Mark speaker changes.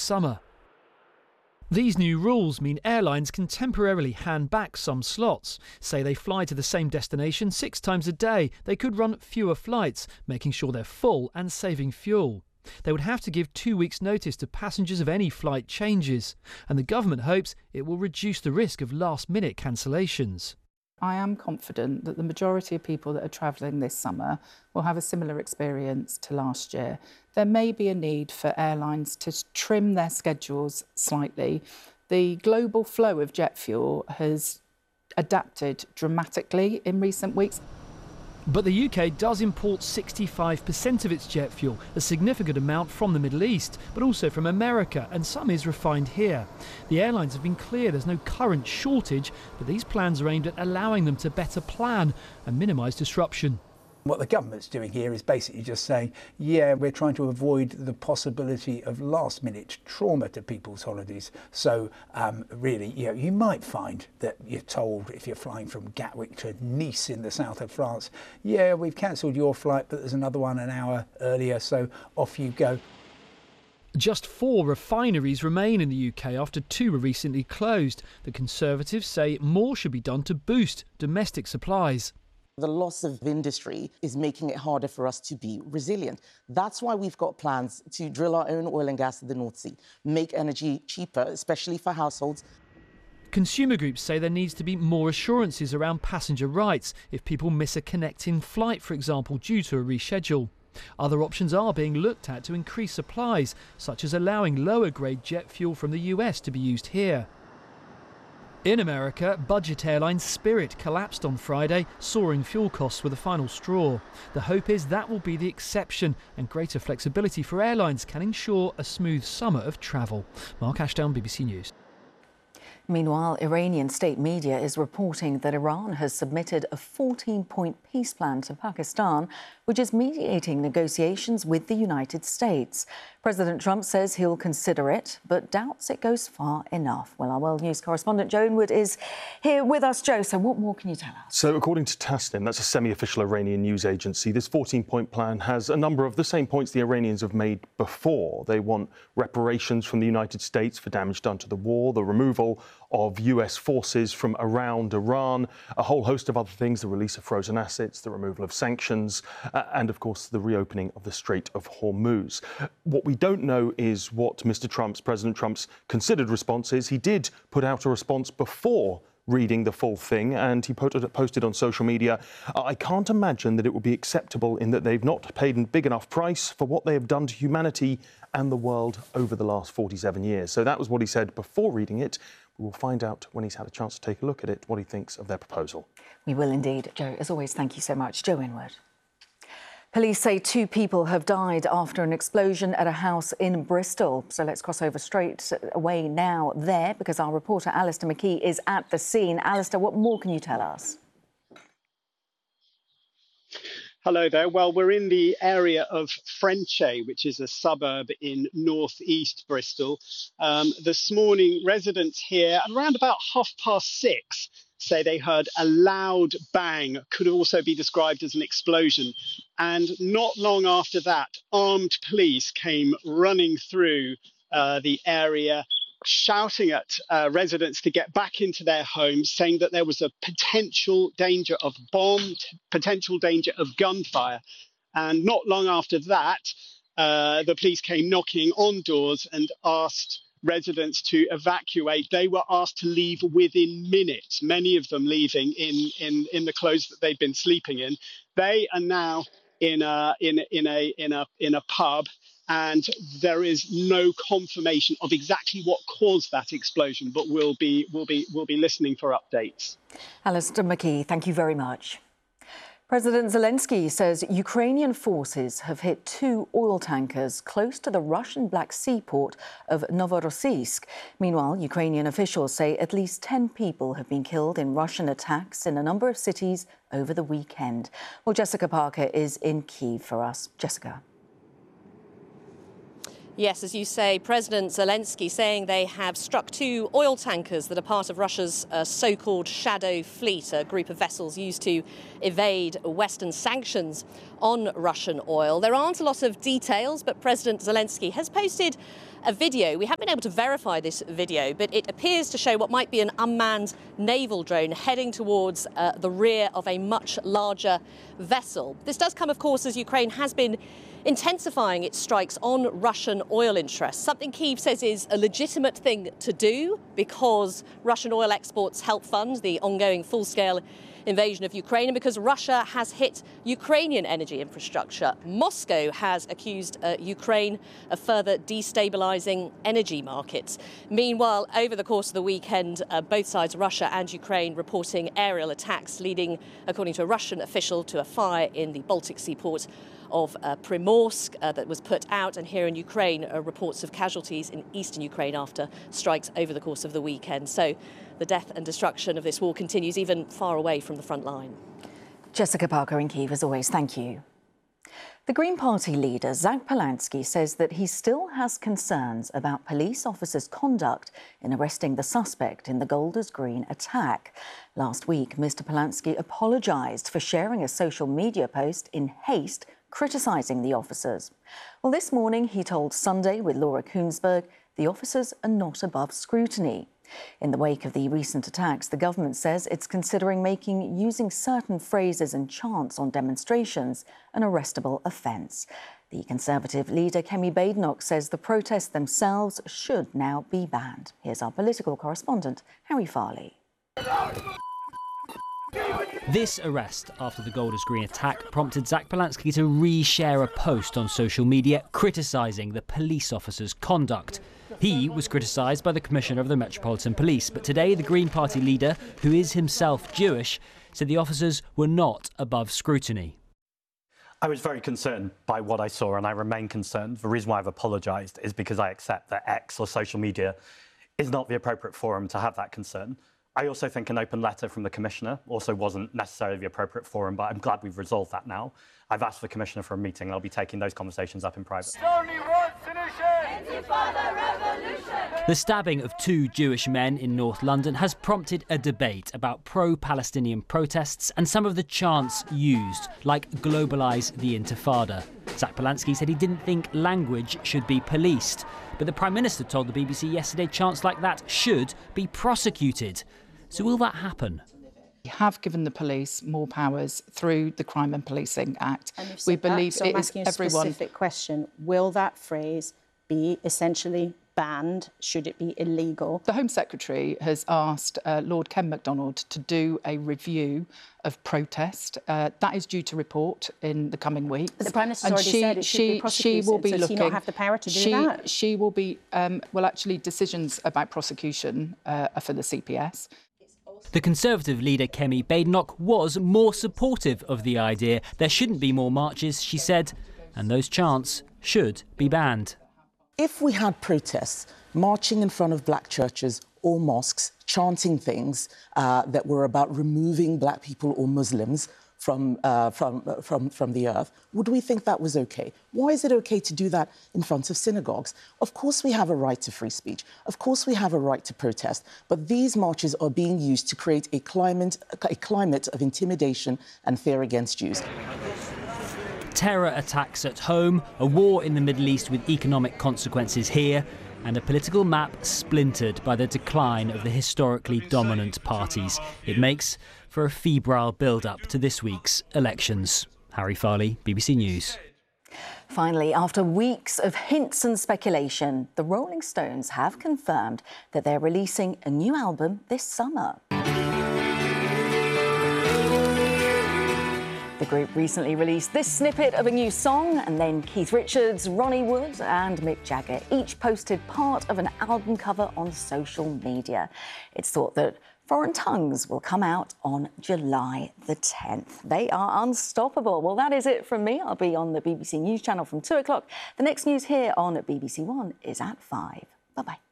Speaker 1: summer. These new rules mean airlines can temporarily hand back some slots. Say they fly to the same destination 6 times a day, they could run fewer flights, making sure they're full and saving fuel. They would have to give 2 weeks' notice to passengers of any flight changes, and the government hopes it will reduce the risk of last-minute cancellations.
Speaker 2: I am confident that the majority of people that are travelling this summer will have a similar experience to last year. There may be a need for airlines to trim their schedules slightly. The global flow of jet fuel has adapted dramatically in recent weeks.
Speaker 1: But the UK does import 65% of its jet fuel, a significant amount from the Middle East, but also from America, and some is refined here. The airlines have been clear there's no current shortage, but these plans are aimed at allowing them to better plan and minimise disruption.
Speaker 3: What the government's doing here is basically just saying, yeah, we're trying to avoid the possibility of last-minute trauma to people's holidays. So really, you might find that you're told if you're flying from Gatwick to Nice in the south of France, yeah, we've cancelled your flight, but there's another one an hour earlier, so off you go.
Speaker 1: Just 4 refineries remain in the UK after 2 were recently closed. The Conservatives say more should be done to boost domestic supplies.
Speaker 4: The loss of industry is making it harder for us to be resilient. That's why we've got plans to drill our own oil and gas in the North Sea, make energy cheaper, especially for households.
Speaker 1: Consumer groups say there needs to be more assurances around passenger rights if people miss a connecting flight, for example, due to a reschedule. Other options are being looked at to increase supplies, such as allowing lower-grade jet fuel from the US to be used here. In America, budget airline Spirit collapsed on Friday. Soaring fuel costs were the final straw. The hope is that will be the exception, and greater flexibility for airlines can ensure a smooth summer of travel. Mark Ashdown, BBC News.
Speaker 5: Meanwhile, Iranian state media is reporting that Iran has submitted a 14-point peace plan to Pakistan, which is mediating negotiations with the United States. President Trump says he'll consider it, but doubts it goes far enough. Well, our World News correspondent Joe Inwood is here with us. Joe, so what more can you tell us?
Speaker 6: So, according to Tasnim, that's a semi-official Iranian news agency, this 14-point plan has a number of the same points the Iranians have made before. They want reparations from the United States for damage done to the war, the removal of US forces from around Iran, a whole host of other things, the release of frozen assets, the removal of sanctions, and, of course, the reopening of the Strait of Hormuz. What we don't know is what President Trump's considered response is. He did put out a response before reading the full thing, and he posted on social media, I can't imagine that it would be acceptable in that they've not paid a big enough price for what they have done to humanity and the world over the last 47 years. So that was what he said before reading it. We will find out when he's had a chance to take a look at it, what he thinks of their proposal.
Speaker 5: We will indeed, Joe. As always, thank you so much. Joe Inwood. Police say 2 people have died after an explosion at a house in Bristol. So let's cross over straight away now there, because our reporter Alistair McKee is at the scene. Alistair, what more can you tell us?
Speaker 7: Hello there. Well, we're in the area of Frenchay, which is a suburb in northeast Bristol. This morning, residents here at around about 6:30 say they heard a loud bang, could also be described as an explosion. And not long after that, armed police came running through the area, shouting at residents to get back into their homes, saying that there was a potential danger of potential danger of gunfire. And not long after that, the police came knocking on doors and asked residents to evacuate. They were asked to leave within minutes, many of them leaving in the clothes that they'd been sleeping in. They are now in a pub, and there is no confirmation of exactly what caused that explosion, but we'll be listening for updates.
Speaker 5: Alistair McKee, thank you very much. President Zelensky says Ukrainian forces have hit 2 oil tankers close to the Russian Black Sea port of Novorossiysk. Meanwhile, Ukrainian officials say at least 10 people have been killed in Russian attacks in a number of cities over the weekend. Well, Jessica Parker is in Kyiv for us. Jessica.
Speaker 8: Yes, as you say, President Zelensky saying they have struck 2 oil tankers that are part of Russia's so-called shadow fleet, a group of vessels used to evade Western sanctions on Russian oil. There aren't a lot of details, but President Zelensky has posted a video. We haven't been able to verify this video, but it appears to show what might be an unmanned naval drone heading towards the rear of a much larger vessel. This does come, of course, as Ukraine has been intensifying its strikes on Russian oil interests, something Kyiv says is a legitimate thing to do because Russian oil exports help fund the ongoing full-scale invasion of Ukraine and because Russia has hit Ukrainian energy infrastructure. Moscow has accused Ukraine of further destabilising energy markets. Meanwhile, over the course of the weekend, both sides, Russia and Ukraine, reporting aerial attacks leading, according to a Russian official, to a fire in the Baltic Sea port of Primorsk that was put out. And here in Ukraine, reports of casualties in eastern Ukraine after strikes over the course of the weekend. So the death and destruction of this war continues even far away from the front line.
Speaker 5: Jessica Parker in Kyiv, as always, thank you. The Green Party leader, Zach Polansky, says that he still has concerns about police officers' conduct in arresting the suspect in the Golders Green attack. Last week, Mr. Polansky apologised for sharing a social media post in haste criticising the officers. Well, this morning he told Sunday with Laura Kuenssberg the officers are not above scrutiny. In the wake of the recent attacks, the government says it's considering making using certain phrases and chants on demonstrations an arrestable offence. The Conservative leader, Kemi Badenoch, says the protests themselves should now be banned. Here's our political correspondent, Harry Farley.
Speaker 9: This arrest after the Golders Green attack prompted Zach Polansky to re-share a post on social media criticising the police officers' conduct. He was criticised by the Commissioner of the Metropolitan Police, but today the Green Party leader, who is himself Jewish, said the officers were not above scrutiny.
Speaker 10: I was very concerned by what I saw, and I remain concerned. The reason why I've apologised is because I accept that X or social media is not the appropriate forum to have that concern. I also think an open letter from the Commissioner also wasn't necessarily the appropriate forum, but I'm glad we've resolved that now. I've asked the Commissioner for a meeting and I'll be taking those conversations up in private.
Speaker 9: The stabbing of 2 Jewish men in North London has prompted a debate about pro-Palestinian protests and some of the chants used, like globalise the Intifada. Zach Polansky said he didn't think language should be policed, but the Prime Minister told the BBC yesterday chants like that should be prosecuted. So will that happen?
Speaker 2: We have given the police more powers through the Crime and Policing Act. We believe
Speaker 11: so
Speaker 2: it
Speaker 11: I'm
Speaker 2: is
Speaker 11: asking a
Speaker 2: everyone.
Speaker 11: Specific question: will that phrase be essentially banned? Should it be illegal?
Speaker 2: The Home Secretary has asked Lord Ken Macdonald to do a review of protest. That is due to report in the coming weeks.
Speaker 11: But the Prime Minister's already said it should be prosecuted.
Speaker 2: She will be
Speaker 11: Does
Speaker 2: looking.
Speaker 11: he not have the power to do that?
Speaker 2: She will be. Well, actually, decisions about prosecution are for the CPS.
Speaker 9: The Conservative leader, Kemi Badenoch, was more supportive of the idea. There shouldn't be more marches, she said, and those chants should be banned.
Speaker 4: If we had protests marching in front of black churches or mosques, chanting things that were about removing black people or Muslims from the earth, would we think that was okay? Why is it okay to do that in front of synagogues? Of course we have a right to free speech. Of course we have a right to protest. But these marches are being used to create a climate of intimidation and fear against Jews.
Speaker 9: Terror attacks at home, a war in the Middle East with economic consequences here, and a political map splintered by the decline of the historically dominant parties. It makes for a febrile build-up to this week's elections. Harry Farley, BBC News.
Speaker 5: Finally, after weeks of hints and speculation, the Rolling Stones have confirmed that they're releasing a new album this summer. The group recently released this snippet of a new song, and then Keith Richards, Ronnie Wood and Mick Jagger each posted part of an album cover on social media. It's thought that Foreign Tongues will come out on July the 10th. They are unstoppable. Well, that is it from me. I'll be on the BBC News channel from 2 o'clock. The next news here on BBC One is at 5. Bye-bye.